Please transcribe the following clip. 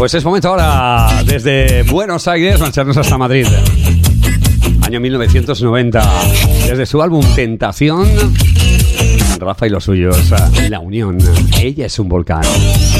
Pues es momento ahora, desde Buenos Aires, marcharnos hasta Madrid. Año 1990. Desde su álbum Tentación, Rafa y los suyos, La Unión. Ella es un volcán.